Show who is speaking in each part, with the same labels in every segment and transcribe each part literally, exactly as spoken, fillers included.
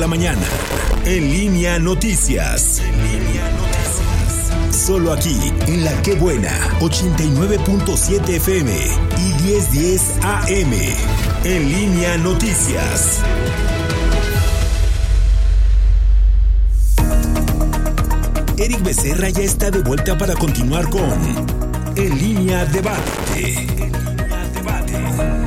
Speaker 1: la mañana. En Línea Noticias. En Línea Noticias. Solo aquí, en La Qué Buena, ochenta y nueve punto siete F M y diez diez A M. En Línea Noticias. Eric Becerra ya está de vuelta para continuar con En Línea Debate. En Línea Debate.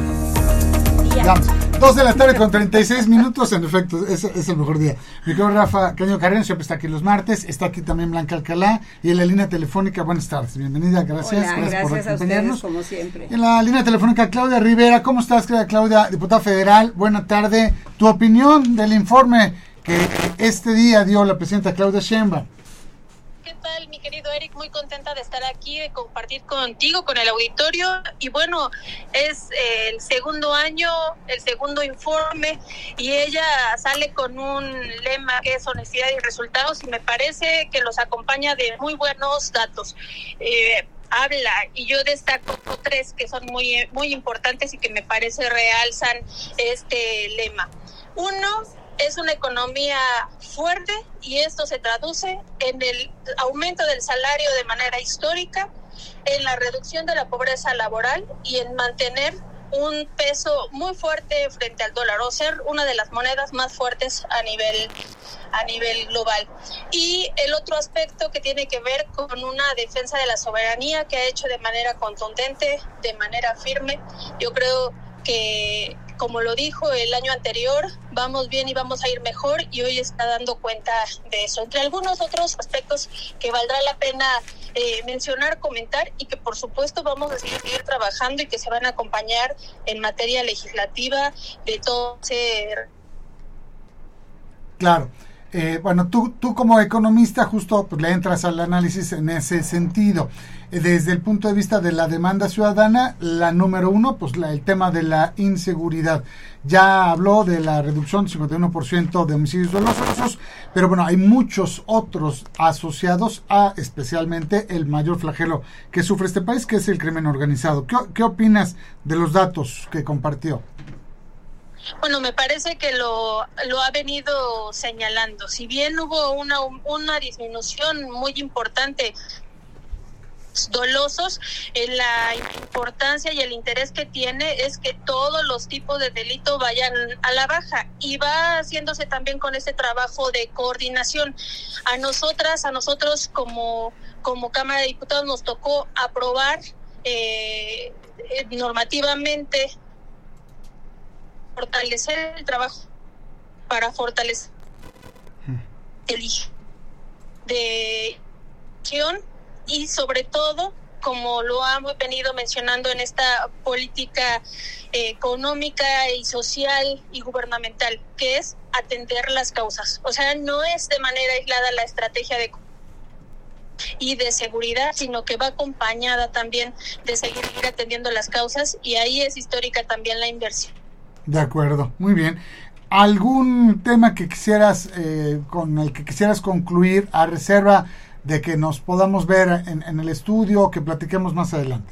Speaker 2: Ya, dos de la tarde con treinta y seis minutos, en efecto, es, es el mejor día. Mi querido Rafa Caño Carreno siempre está aquí los martes, está aquí también Blanca Alcalá y en la línea telefónica, buenas tardes, bienvenida, gracias.
Speaker 3: Hola,
Speaker 2: gracias,
Speaker 3: gracias
Speaker 2: por
Speaker 3: a
Speaker 2: acompañarnos.
Speaker 3: ustedes, como siempre.
Speaker 2: En la línea telefónica, Claudia Rivera, ¿cómo estás, querida Claudia, diputada federal? Buena tarde, tu opinión del informe que este día dio la presidenta Claudia Sheinbaum.
Speaker 4: ¿Qué tal, mi querido Eric? Muy contenta de estar aquí, de compartir contigo, con el auditorio. Y bueno, es eh, el segundo año, el segundo informe, y ella sale con un lema que es honestidad y resultados, y me parece que los acompaña de muy buenos datos. Eh, habla, y yo destaco tres que son muy, muy importantes y que me parece realzan este lema. Uno, es una economía fuerte y esto se traduce en el aumento del salario de manera histórica, en la reducción de la pobreza laboral y en mantener un peso muy fuerte frente al dólar, o ser una de las monedas más fuertes a nivel a nivel global. Y el otro aspecto que tiene que ver con una defensa de la soberanía que ha hecho de manera contundente, de manera firme. Yo creo que, como lo dijo el año anterior, vamos bien y vamos a ir mejor, y hoy está dando cuenta de eso. Entre algunos otros aspectos que valdrá la pena eh, mencionar, comentar, y que por supuesto vamos a seguir trabajando y que se van a acompañar en materia legislativa de todo ese...
Speaker 2: Claro. Eh, bueno, tú, tú como economista justo pues, le entras al análisis en ese sentido. Eh, desde el punto de vista de la demanda ciudadana, la número uno, pues la, el tema de la inseguridad. Ya habló de la reducción del cincuenta y uno por ciento de homicidios dolosos, pero bueno, hay muchos otros asociados a especialmente el mayor flagelo que sufre este país, que es el crimen organizado. ¿Qué, qué opinas de los datos que compartió?
Speaker 4: Bueno, me parece que lo, lo ha venido señalando. Si bien hubo una, una disminución muy importante dolosos, en la importancia y el interés que tiene es que todos los tipos de delito vayan a la baja, y va haciéndose también con este trabajo de coordinación. A nosotras, a nosotros como, como Cámara de Diputados nos tocó aprobar eh, eh, normativamente fortalecer el trabajo para fortalecer el de acción, y sobre todo, como lo hemos venido mencionando en esta política eh, económica y social y gubernamental, que es atender las causas. O sea, no es de manera aislada la estrategia de y de seguridad, sino que va acompañada también de seguir atendiendo las causas, y ahí es histórica también la inversión.
Speaker 2: De acuerdo, muy bien. ¿Algún tema que quisieras, eh, con el que quisieras concluir, a reserva de que nos podamos ver en, en el estudio, que platiquemos más adelante?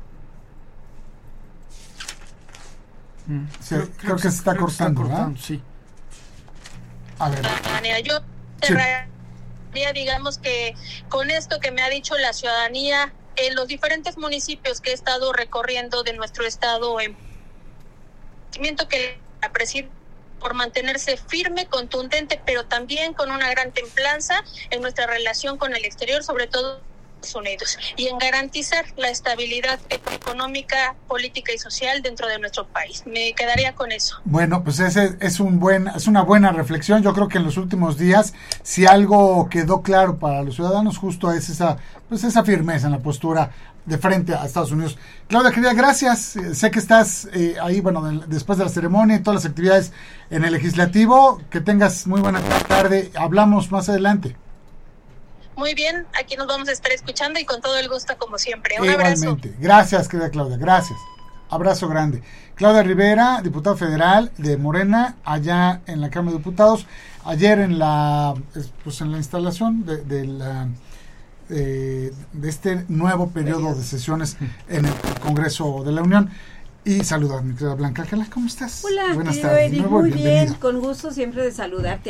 Speaker 5: Mm,
Speaker 2: Se,
Speaker 5: creo,
Speaker 2: creo,
Speaker 5: creo
Speaker 2: que se está
Speaker 5: creo
Speaker 2: cortando,
Speaker 5: que está cortando,
Speaker 2: ¿verdad?
Speaker 5: sí.
Speaker 2: A ver.
Speaker 4: Yo
Speaker 2: Sí.
Speaker 4: cerraría, digamos que con esto que me ha dicho la ciudadanía en los diferentes municipios que he estado recorriendo de nuestro estado, en que la presidenta por mantenerse firme, contundente, pero también con una gran templanza en nuestra relación con el exterior, sobre todo Estados Unidos, y en garantizar la estabilidad económica, política y social dentro de nuestro país. Me quedaría con eso.
Speaker 2: Bueno, pues ese es un buen, es una buena reflexión. Yo creo que en los últimos días, si algo quedó claro para los ciudadanos, justo es esa, pues esa firmeza en la postura de frente a Estados Unidos. Claudia, querida, gracias. Eh, sé que estás eh, ahí, bueno, de, después de la ceremonia y todas las actividades en el legislativo. Que tengas muy buena tarde. Hablamos más adelante.
Speaker 4: Muy bien, aquí nos vamos a estar escuchando y con todo el gusto como siempre. Un
Speaker 2: Igualmente.
Speaker 4: abrazo.
Speaker 2: Gracias, querida Claudia, gracias. Abrazo grande. Claudia Rivera, diputada federal de Morena, allá en la Cámara de Diputados. Ayer en la, pues en la instalación de, de la eh, de este nuevo periodo de sesiones en el Congreso de la Unión. Y saludar, mi querida Blanca Alcalá, ¿cómo estás?
Speaker 3: Hola,
Speaker 2: buenas
Speaker 3: querido
Speaker 2: tardes.
Speaker 3: Eric,
Speaker 2: Nuevo,
Speaker 3: muy
Speaker 2: bienvenida.
Speaker 3: bien, con gusto siempre de saludarte.